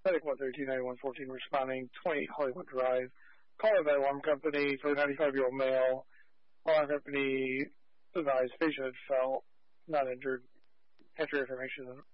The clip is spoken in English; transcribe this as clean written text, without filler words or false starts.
Medic 132-9114 responding, 28 Hollywood Drive. Caller by alarm company for a 95-year-old male. Alarm company advised patient fell, not injured. Enter information